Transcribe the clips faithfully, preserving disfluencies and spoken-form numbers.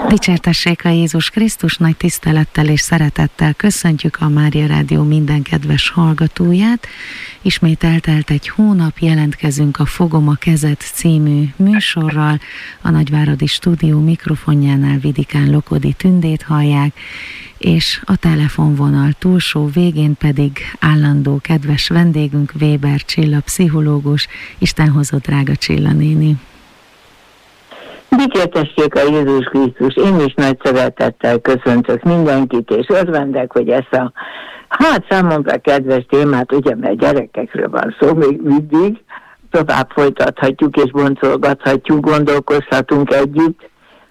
Dicsértessék a Jézus Krisztus, nagy tisztelettel és szeretettel köszöntjük a Mária Rádió minden kedves hallgatóját. Ismét eltelt egy hónap, jelentkezünk a Fogom a kezed című műsorral. A Nagyváradi Stúdió mikrofonjánál Vidikán Lokodi Tündét hallják, és a telefonvonal túlsó végén pedig állandó kedves vendégünk Weber Csilla pszichológus. Isten hozott, drága Csilla néni! Dicsértessék a Jézus Krisztus, én is nagy szeretettel köszöntök mindenkit, és örvendek, hogy ezt a, hát számomra kedves témát, ugye, mert gyerekekről van szó még mindig, tovább folytathatjuk és boncolgathatjuk, gondolkozhatunk együtt,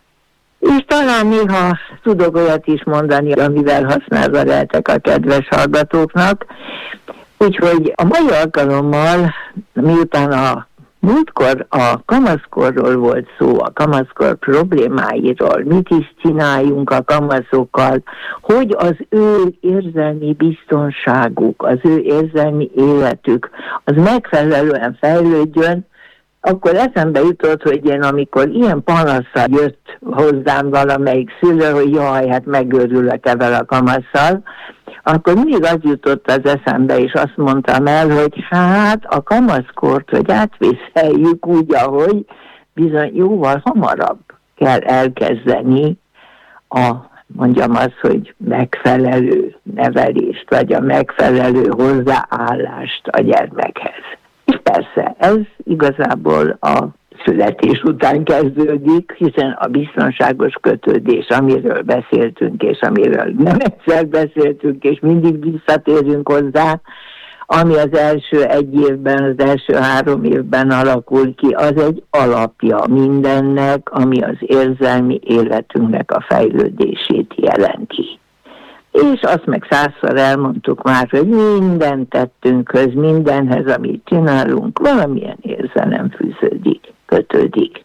és talán néha tudok olyat is mondani, amivel használva lehetek a kedves hallgatóknak. Úgyhogy a mai alkalommal, miután a múltkor a kamaszkorról volt szó, a kamaszkor problémáiról, mit is csináljunk a kamaszokkal, hogy az ő érzelmi biztonságuk, az ő érzelmi életük, az megfelelően fejlődjön, akkor eszembe jutott, hogy én amikor ilyen panasszal jött hozzám valamelyik szülő, hogy jaj, hát megőrülök ebben a kamasszal, akkor mindig az jutott az eszembe, és azt mondtam el, hogy hát a kamaszkort, hogy átvészeljük úgy, ahogy bizony jóval hamarabb kell elkezdeni a, mondjam azt, hogy megfelelő nevelést, vagy a megfelelő hozzáállást a gyermekhez. És persze, ez igazából a születés után kezdődik, hiszen a biztonságos kötődés, amiről beszéltünk, és amiről nem egyszer beszéltünk, és mindig visszatérünk hozzá, ami az első egy évben, az első három évben alakul ki, az egy alapja mindennek, ami az érzelmi életünknek a fejlődését jelenti. És azt meg százszor elmondtuk már, hogy minden tettünkhöz, mindenhez, amit csinálunk, valamilyen érzelem fűződik, kötődik.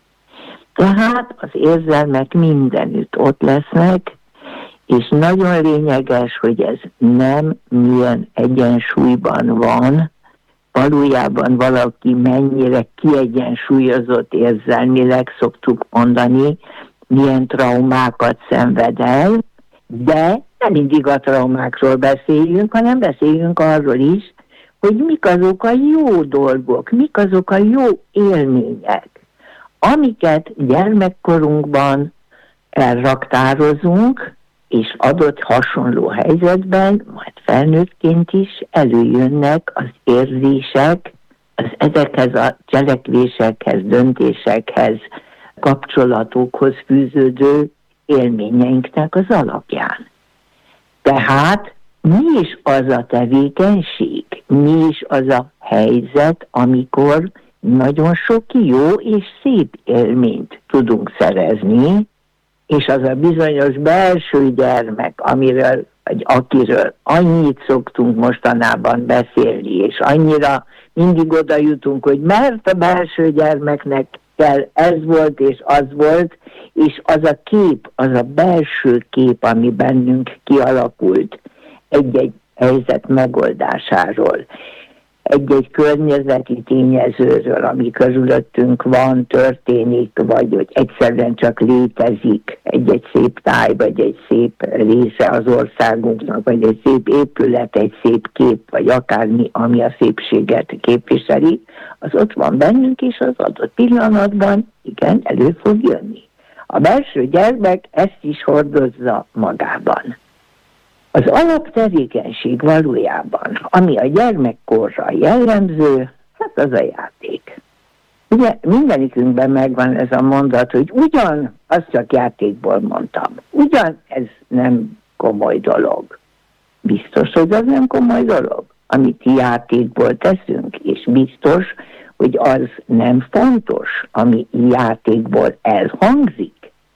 Tehát az érzelmek mindenütt ott lesznek, és nagyon lényeges, hogy ez nem milyen egyensúlyban van, valójában valaki mennyire kiegyensúlyozott érzelmileg, szoktuk mondani, milyen traumákat szenved el, de nem mindig a traumákról beszéljünk, hanem beszéljünk arról is, hogy mik azok a jó dolgok, mik azok a jó élmények, amiket gyermekkorunkban elraktározunk, és adott hasonló helyzetben, majd felnőttként is előjönnek az érzések, az ezekhez a cselekvésekhez, döntésekhez, kapcsolatokhoz fűződő élményeinknek az alapján. Tehát mi is az a tevékenység, mi is az a helyzet, amikor nagyon sok jó és szép élményt tudunk szerezni, és az a bizonyos belső gyermek, amiről, vagy akiről annyit szoktunk mostanában beszélni, és annyira mindig oda jutunk, hogy mert a belső gyermeknek kell, ez volt és az volt, és az a kép, az a belső kép, ami bennünk kialakult egy-egy helyzet megoldásáról, egy-egy környezeti tényezőről, ami körülöttünk van, történik, vagy hogy egyszerűen csak létezik egy-egy szép táj, vagy egy szép része az országunknak, vagy egy szép épület, egy szép kép, vagy akármi, ami a szépséget képviseli, az ott van bennünk, és az adott pillanatban, igen, elő fog jönni. A belső gyermek ezt is hordozza magában. Az alaptevékenység valójában, ami a gyermekkorra jellemző, hát az a játék. Ugye mindenikünkben megvan ez a mondat, hogy ugyan, azt csak játékból mondtam, ugyan ez nem komoly dolog. Biztos, hogy az nem komoly dolog, amit játékból teszünk, és biztos, hogy az nem fontos, ami játékból elhangzik.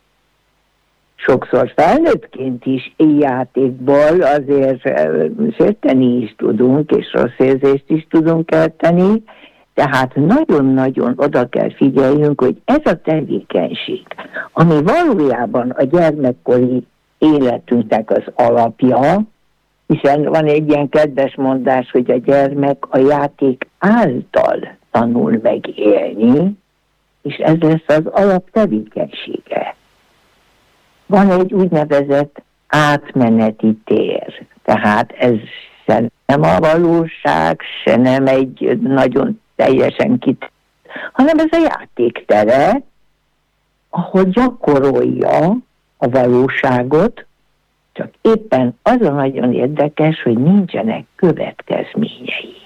Sokszor felnőttként is játékból azért sérteni is tudunk, és rossz érzést is tudunk kelteni, tehát nagyon-nagyon oda kell figyeljünk, hogy ez a tevékenység, ami valójában a gyermekkori életünknek az alapja, hiszen van egy ilyen kedves mondás, hogy a gyermek a játék által tanul meg élni, és ez lesz az alaptevékenysége. van egy úgynevezett átmeneti tér. Tehát ez se nem a valóság, se nem egy nagyon teljesen kit, hanem ez a játéktere, ahol gyakorolja a valóságot, csak éppen az a nagyon érdekes, hogy nincsenek következményei.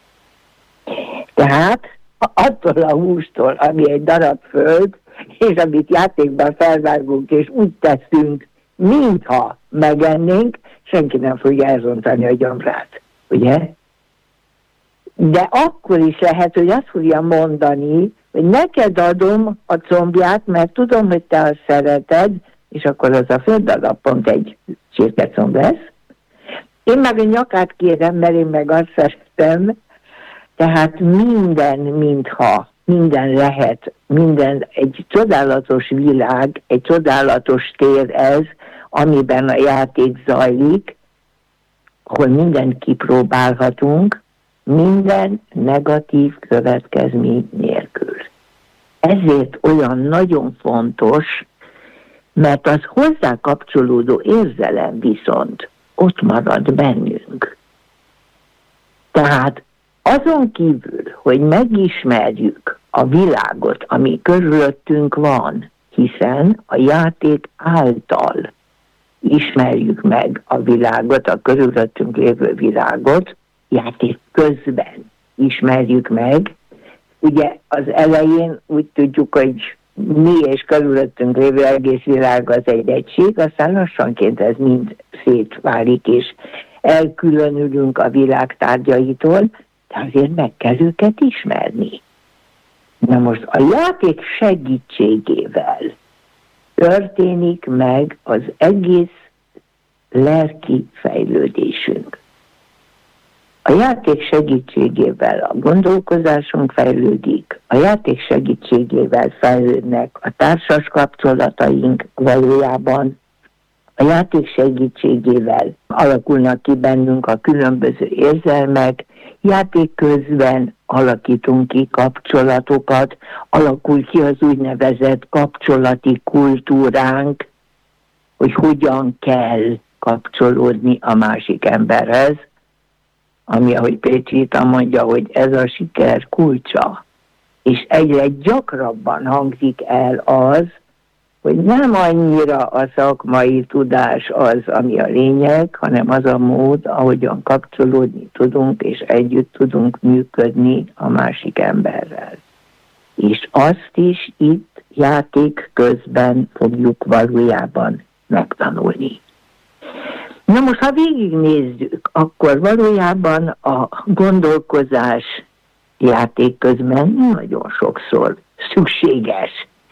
Tehát attól a hústól, ami egy darab föld, és amit játékban felvágunk, és úgy teszünk, mintha megennénk, senki nem fogja elrontani a gyomrát, ugye? De akkor is lehet, hogy azt fogja mondani, hogy neked adom a combját, mert tudom, hogy te azt szereted, és akkor az a földdarab pont egy csirkecomb lesz. Én meg a nyakát kérem, mert én meg azt szeretem, tehát minden, mintha, minden lehet, minden, egy csodálatos világ, egy csodálatos tér ez, amiben a játék zajlik, ahol mindent kipróbálhatunk, minden negatív következmény nélkül. Ezért olyan nagyon fontos, mert az hozzá kapcsolódó érzelem viszont ott marad bennünk. Tehát azon kívül, hogy megismerjük a világot, ami körülöttünk van, hiszen a játék által ismerjük meg a világot, a körülöttünk lévő világot, játék közben ismerjük meg. Ugye az elején úgy tudjuk, hogy mi és körülöttünk lévő egész világ az egy egység, aztán lassanként ez mind szétválik, és elkülönülünk a világ tárgyaitól, de azért meg kell őket ismerni. Na most a játék segítségével történik meg az egész lelki fejlődésünk. A játék segítségével a gondolkozásunk fejlődik, a játék segítségével fejlődnek a társas kapcsolataink valójában, a játék segítségével alakulnak ki bennünk a különböző érzelmek, játék közben alakítunk ki kapcsolatokat, alakul ki az úgynevezett kapcsolati kultúránk, hogy hogyan kell kapcsolódni a másik emberhez, ami, ahogy Pécsita mondja, hogy ez a siker kulcsa. És egyre gyakrabban hangzik el az, hogy nem annyira a szakmai tudás az, ami a lényeg, hanem az a mód, ahogyan kapcsolódni tudunk, és együtt tudunk működni a másik emberrel. És azt is itt játék közben fogjuk valójában megtanulni. Na most, ha végignézzük, akkor valójában a gondolkozás játék közben nagyon sokszor szükséges.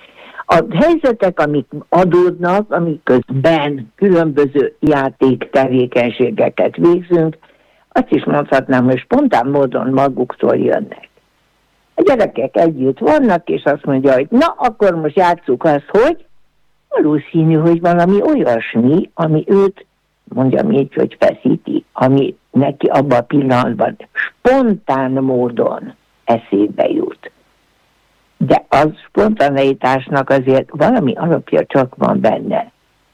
A helyzetek, amik adódnak, amik közben különböző játék tevékenységeket végzünk, azt is mondhatnám, hogy spontán módon maguktól jönnek. A gyerekek együtt vannak, és azt mondja, hogy na, akkor most játsszuk azt, hogy valószínű, hogy valami olyasmi, ami őt, mondjam így, hogy feszíti, ami neki abban a pillanatban spontán módon eszébe jut. De a spontaneitásnak azért valami alapja csak van benne.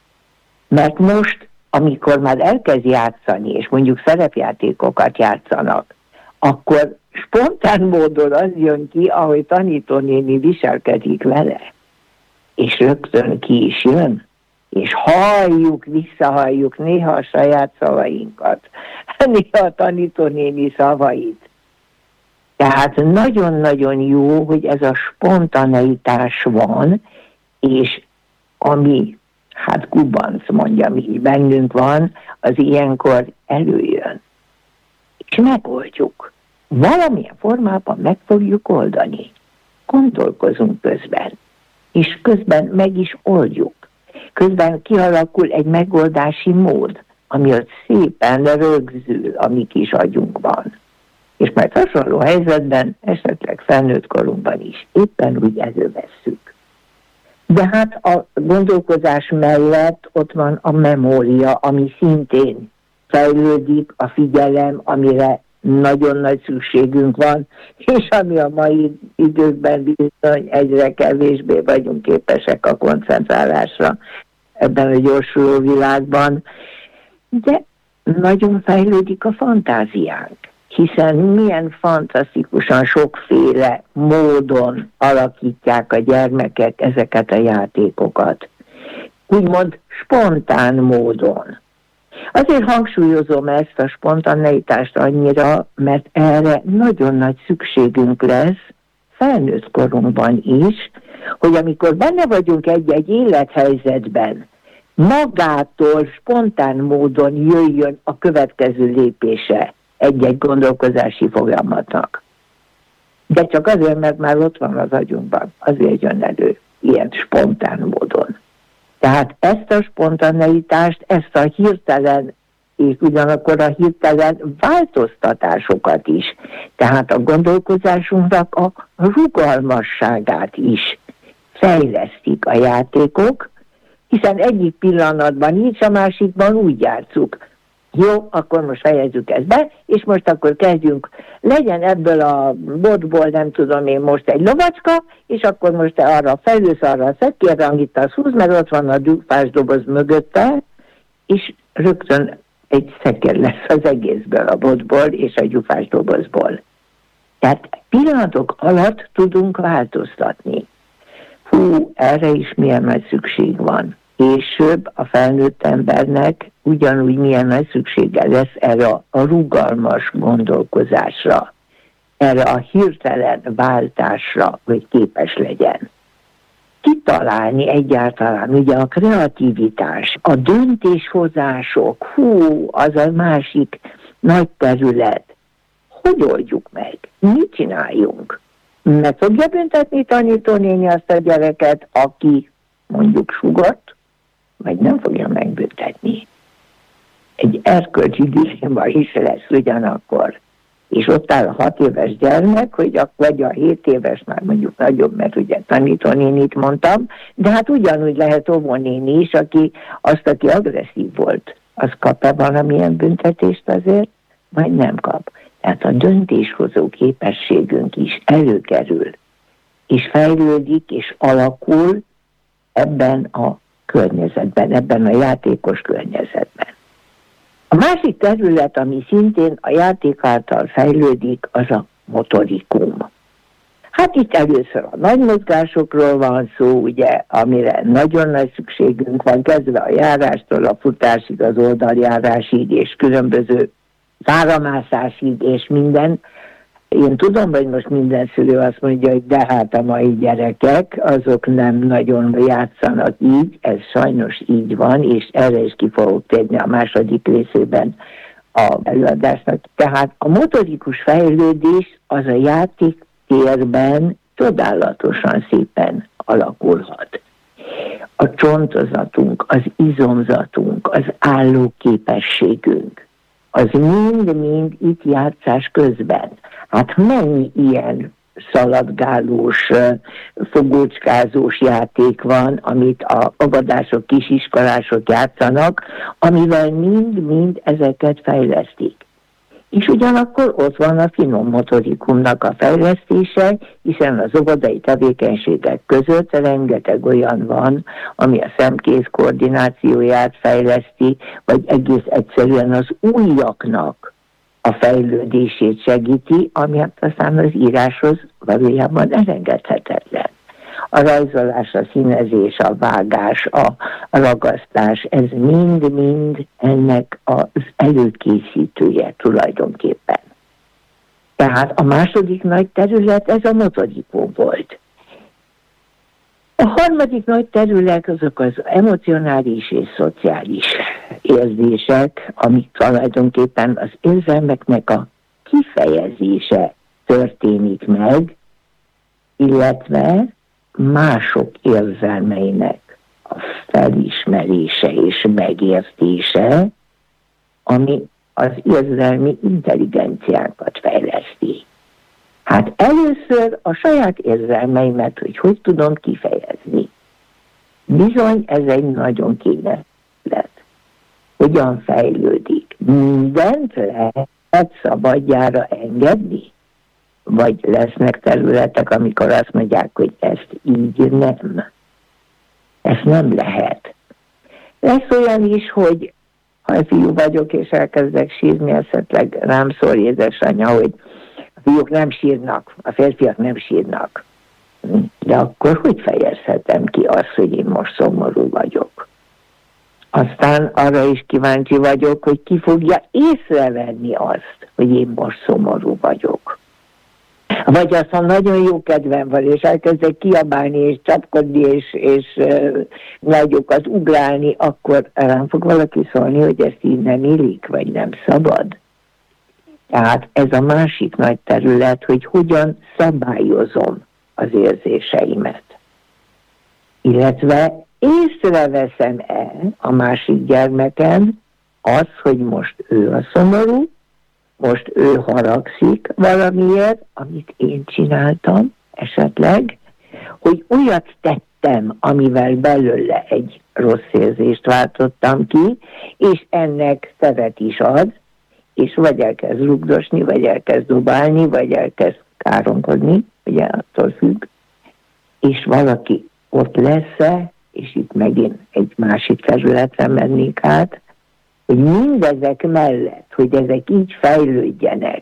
Mert most, amikor már elkezd játszani, és mondjuk szerepjátékokat játszanak, akkor spontán módon az jön ki, ahogy tanítónéni viselkedik vele. És rögtön ki is jön. És halljuk, visszahalljuk néha a saját szavainkat, néha a tanítónéni szavait. Tehát nagyon-nagyon jó, hogy ez a spontaneitás van, és ami, hát gubanc, mondjam így, bennünk van, az ilyenkor előjön. És megoldjuk. Valamilyen formában meg fogjuk oldani. Gondolkozunk közben. És közben meg is oldjuk. Közben kialakul egy megoldási mód, ami ott szépen rögzül a mi kis agyunkban. És majd hasonló helyzetben, esetleg felnőtt korunkban is éppen úgy elővesszük. De hát a gondolkozás mellett ott van a memória, ami szintén fejlődik, a figyelem, amire nagyon nagy szükségünk van, és ami a mai időkben bizony egyre kevésbé vagyunk képesek a koncentrálásra. ebben a gyorsuló világban, de nagyon fejlődik a fantáziánk, hiszen milyen fantasztikusan sokféle módon alakítják a gyermekek ezeket a játékokat. Úgymond spontán módon. Azért hangsúlyozom ezt a spontaneitást annyira, mert erre nagyon nagy szükségünk lesz felnőtt korunkban is, hogy amikor benne vagyunk egy-egy élethelyzetben, magától spontán módon jöjjön a következő lépése egy-egy gondolkozási folyamatnak. De csak azért, mert már ott van az agyunkban, azért jön elő ilyen spontán módon. Tehát ezt a spontaneitást, ezt a hirtelen és ugyanakkor a hirtelen változtatásokat is, tehát a gondolkozásunknak a rugalmasságát is fejlesztik a játékok, hiszen egyik pillanatban így, a másikban úgy játszuk. Jó, akkor most fejezzük ezt be, és most akkor kezdjünk. Legyen ebből a botból, nem tudom én, most egy lovacska, és akkor most te arra fejlősz, arra a szekérre, amit az húz, mert ott van a gyufás doboz mögötte, és rögtön egy szekér lesz az egészből, a botból és a gyufás dobozból. Tehát pillanatok alatt tudunk változtatni. Hú, erre is milyen nagy szükség van. Később a felnőtt embernek ugyanúgy milyen nagy szüksége lesz erre a rugalmas gondolkozásra, erre a hirtelen váltásra, hogy képes legyen. Kitalálni egyáltalán, ugye a kreativitás, a döntéshozások, hú, az a másik nagy terület. Hogy oldjuk meg? Mit csináljunk? Meg fogja büntetni tanítónéni azt a gyereket, aki mondjuk sugott, vagy nem fogja megbüntetni. Egy erkölcsi dilemma is lesz ugyanakkor. És ott áll a hat éves gyermek, hogy a, vagy a hét éves, már mondjuk nagyobb, mert ugye tanítónénit mondtam, de hát ugyanúgy lehet óvónéni is, aki azt, aki agresszív volt, az kap-e valamilyen büntetést azért, vagy nem kap. Tehát a döntéshozó képességünk is előkerül, és fejlődik, és alakul ebben a környezetben, ebben a játékos környezetben. A másik terület, ami szintén a játék által fejlődik, az a motorikum. Hát itt először a nagy mozgásokról van szó, ugye, amire nagyon nagy szükségünk van, kezdve a járástól, a futásig, az oldaljárásig, és különböző váramászásig, és minden. Én tudom, hogy most minden szülő azt mondja, hogy de hát a mai gyerekek, azok nem nagyon játszanak így, ez sajnos így van, és erre is ki fogok térni a második részében a előadásnak. Tehát a motorikus fejlődés az a játéktérben csodálatosan szépen alakulhat. A csontozatunk, az izomzatunk, az állóképességünk, az mind-mind itt játszás közben. Hát mennyi ilyen szaladgálós, fogócskázós játék van, amit a óvodások, kisiskolások játszanak, amivel mind-mind ezeket fejlesztik. És ugyanakkor ott van a finom motorikumnak a fejlesztése, hiszen az óvodai tevékenységek között rengeteg olyan van, ami a szemkéz koordinációját fejleszti, vagy egész egyszerűen az ujjaknak a fejlődését segíti, ami aztán az íráshoz valójában elengedhetetlen. A rajzolás, a színezés, a vágás, a ragasztás, ez mind-mind ennek az előkészítője tulajdonképpen. Tehát a második nagy terület ez a motorikum volt. A harmadik nagy terület azok az emocionális és szociális érzések, amik tulajdonképpen az érzelmeknek a kifejezése történik meg, illetve mások érzelmeinek a felismerése és megértése, ami az érzelmi intelligenciánkat fejleszti. Hát először a saját érzelmeimet, hogy hogy tudom kifejezni. Bizony, ez egy nagyon kényes terület. Hogyan fejlődik? Mindent lehet szabadjára engedni? Vagy lesznek területek, amikor azt mondják, hogy ezt így nem. Ezt nem lehet. Lesz olyan is, hogy ha fiú vagyok, és elkezdek sírni, esetleg rám szól édesanyja, hogy a fiúk nem sírnak, a férfiak nem sírnak. De akkor hogy fejezhetem ki azt, hogy én most szomorú vagyok? Aztán arra is kíváncsi vagyok, hogy ki fogja észrevenni azt, hogy én most szomorú vagyok. Vagy aztán nagyon jó kedvem van, és elkezdek kiabálni, és csapkodni, és, és uh, nagyokat ugrálni, akkor rám fog valaki szólni, hogy ezt így nem illik, vagy nem szabad. Tehát ez a másik nagy terület, hogy hogyan szabályozom az érzéseimet. Illetve észreveszem-e a másik gyermeken az, hogy most ő a szomorú, most ő haragszik valamiért, amit én csináltam esetleg, hogy olyat tettem, amivel belőle egy rossz érzést váltottam ki, és ennek teret is ad, és vagy elkezd rugdosni, vagy elkezd dobálni, vagy elkezd káromkodni, ugye attól függ, és valaki ott lesz-e, és itt megint egy másik területre mennék át, hogy mindezek mellett, hogy ezek így fejlődjenek,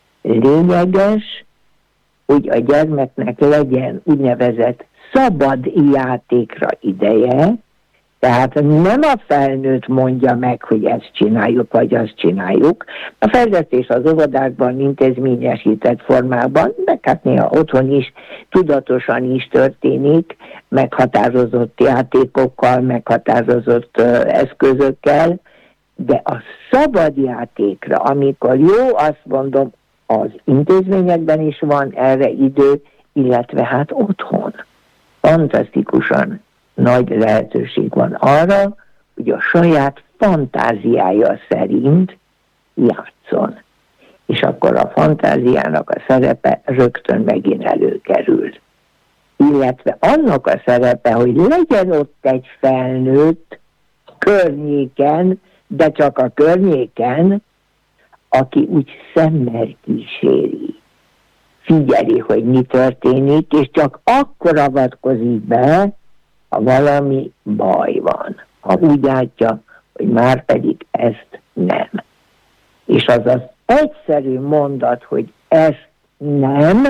lényeges, hogy a gyermeknek legyen úgynevezett szabad játékra ideje, tehát nem a felnőtt mondja meg, hogy ezt csináljuk, vagy azt csináljuk. A fejlesztés az óvodákban intézményesített formában, meg hát néha otthon is tudatosan is történik, meghatározott játékokkal, meghatározott eszközökkel, de a szabad játékra, amikor jó, azt mondom, az intézményekben is van erre idő, illetve hát otthon. Fantasztikusan nagy lehetőség van arra, hogy a saját fantáziája szerint játszon. És akkor a fantáziának a szerepe rögtön megint előkerül. Illetve annak a szerepe, hogy legyen ott egy felnőtt környéken, de csak a környéken, aki úgy szemmel kíséri, figyeli, hogy mi történik, és csak akkor avatkozik be, ha valami baj van. Ha úgy látja, hogy már pedig ezt nem. És az az egyszerű mondat, hogy ezt nem,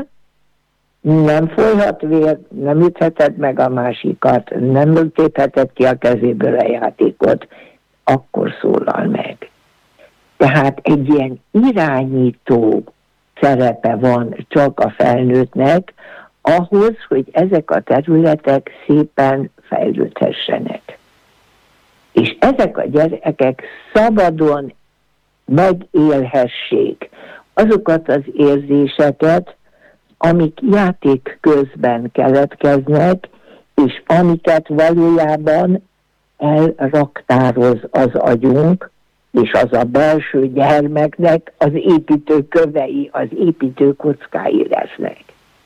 nem folyhat vér, nem ütheted meg a másikat, nem tépheted ki a kezéből a játékot, akkor szólal meg. Tehát egy ilyen irányító szerepe van csak a felnőttnek, ahhoz, hogy ezek a területek szépen fejlődhessenek. És ezek a gyerekek szabadon megélhessék azokat az érzéseket, amik játék közben keletkeznek, és amiket valójában elraktároz az agyunk, és az a belső gyermeknek az építőkövei, az építőkockái lesznek.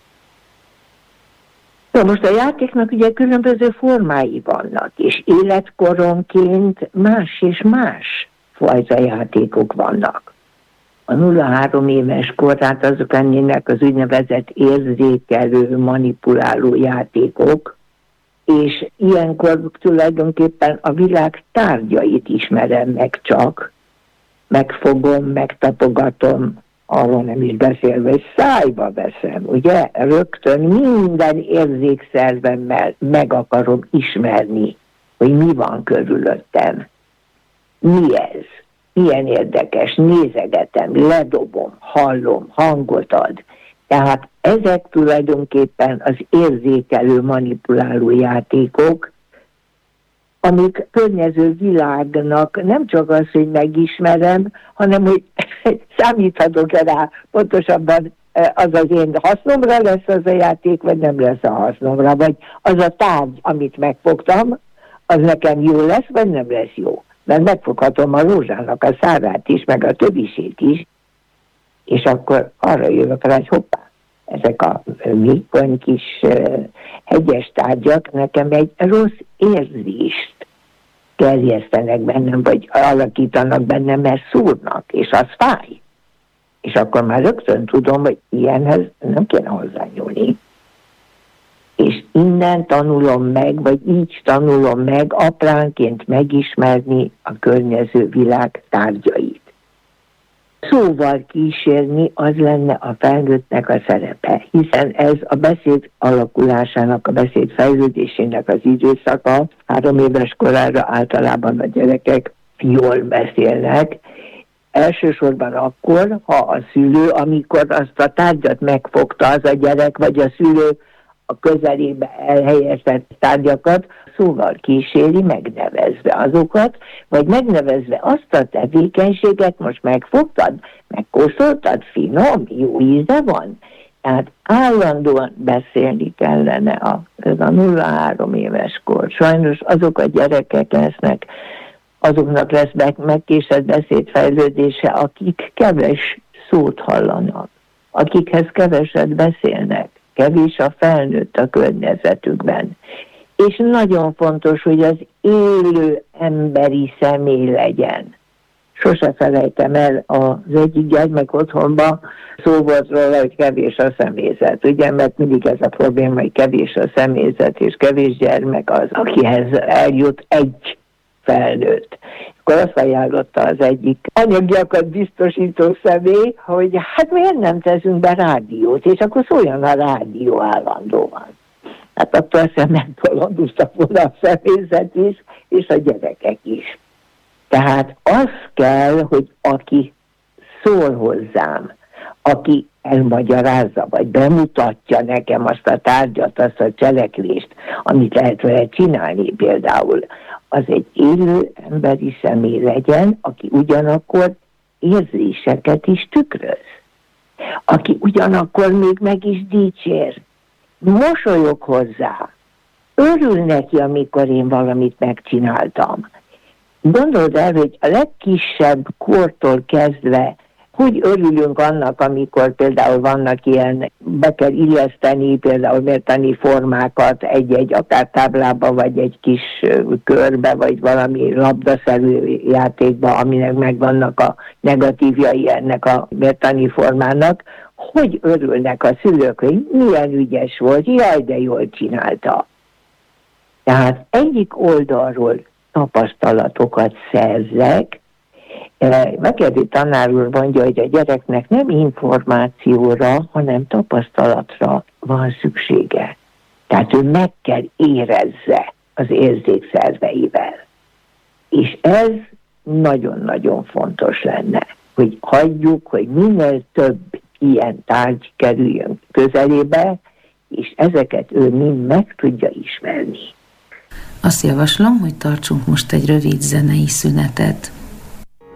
Na most a játéknak ugye különböző formái vannak, és életkoronként más és más fajta játékok vannak. A nulla-három éves korát azok lennének az úgynevezett érzékelő, manipuláló játékok, és ilyenkor tulajdonképpen a világ tárgyait ismerem meg csak, megfogom, megtapogatom, arról nem is beszélve, hogy szájba veszem, ugye? Rögtön minden érzékszervemmel meg akarom ismerni, hogy mi van körülöttem. Mi ez? Milyen érdekes, nézegetem, ledobom, hallom, hangot ad. Tehát ezek tulajdonképpen az érzékelő, manipuláló játékok, amik környező világnak nem csak az, hogy megismerem, hanem hogy számíthatok-e rá, pontosabban az az én hasznomra lesz az a játék, vagy nem lesz a hasznomra, vagy az a tárgy, amit megfogtam, az nekem jó lesz, vagy nem lesz jó. Mert megfoghatom a rózsának a szárát is, meg a többisét is, és akkor arra jövök rá, hogy hoppá, ezek a vékony kis uh, hegyes tárgyak nekem egy rossz érzést terjesztenek bennem, vagy alakítanak bennem, mert szúrnak, és az fáj. És akkor már rögtön tudom, hogy ilyenhez nem kéne hozzányúlni. És Innen tanulom meg, vagy így tanulom meg apránként megismerni a környező világ tárgyait. Szóval kísérni az lenne a felnőttnek a szerepe, hiszen ez a beszéd alakulásának, a beszéd fejlődésének az időszaka. Három éves korára általában a gyerekek jól beszélnek, elsősorban akkor, ha a szülő, amikor azt a tárgyat megfogta az a gyerek, vagy a szülő a közelébe elhelyezett tárgyakat, szóval kíséri, megnevezve azokat, vagy megnevezve azt a tevékenységet, most megfogtad, megkóstoltad, finom, jó íze van. Tehát állandóan beszélni kellene a, ez a nulla-három éves kor. Sajnos azok a gyerekek lesznek, azoknak lesz meg, megkésett beszédfejlődése, akik keves szót hallanak, akikhez keveset beszélnek, kevés a felnőtt a környezetükben. És nagyon fontos, hogy az élő emberi személy legyen. Sose felejtem el, az egyik gyermek otthonban szó volt róla, hogy kevés a személyzet. Ugye, mert mindig ez a probléma, hogy kevés a személyzet, és kevés gyermek az, akihez eljut egy felnőtt. Akkor azt ajánlotta az egyik anyagiakat biztosító személy, hogy hát miért nem teszünk be rádiót, és akkor szóljon a rádió állandóan. Hát akkor aztán megbolondultak volna a személyzet is, és a gyerekek is. Tehát az kell, hogy aki szól hozzám, aki elmagyarázza, vagy bemutatja nekem azt a tárgyat, azt a cselekvést, amit lehet vele csinálni például, az egy élő emberi személy legyen, aki ugyanakkor érzéseket is tükröz. Aki ugyanakkor még meg is dicsér. Mosolyog hozzá. Örül neki, amikor én valamit megcsináltam. Gondold el, hogy a legkisebb kortól kezdve hogy örülünk annak, amikor például vannak ilyen, be kell illeszteni például mértani formákat egy-egy akár táblába, vagy egy kis körbe, vagy valami labdaszerű játékba, aminek megvannak a negatívjai ennek a mértani formának, hogy örülnek a szülők, hogy milyen ügyes volt, jaj, de jól csinálta. Tehát egyik oldalról tapasztalatokat szerzek. Megérdi tanár úr mondja, hogy a gyereknek nem információra, hanem tapasztalatra van szüksége. Tehát ő meg kell érezze az érzékszerveivel. És ez nagyon-nagyon fontos lenne, hogy hagyjuk, hogy minél több ilyen tárgy kerüljön közelébe, és ezeket ő mind meg tudja ismerni. Azt javaslom, hogy tartsunk most egy rövid zenei szünetet.